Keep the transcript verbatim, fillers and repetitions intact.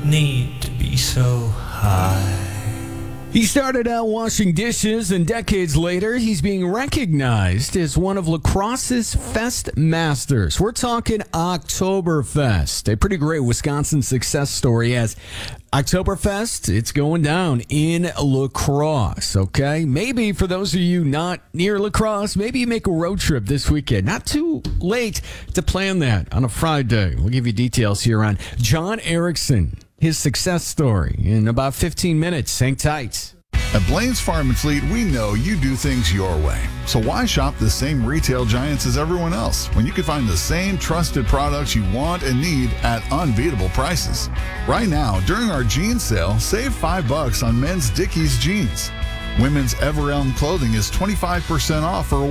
need to be so high. He started out washing dishes, and decades later, he's being recognized as one of La Crosse's Fest Masters. We're talking Oktoberfest, a pretty great Wisconsin success story as Oktoberfest, it's going down in La Crosse, okay? Maybe for those of you not near La Crosse, maybe you make a road trip this weekend. Not too late to plan that on a Friday. We'll give you details here on John Erickson, his success story, in about fifteen minutes. Hang tight. At Blaine's Farm and Fleet, we know you do things your way. So why shop the same retail giants as everyone else when you can find the same trusted products you want and need at unbeatable prices? Right now, during our jeans sale, save five bucks on men's Dickies jeans. Women's Everelm clothing is twenty-five percent off for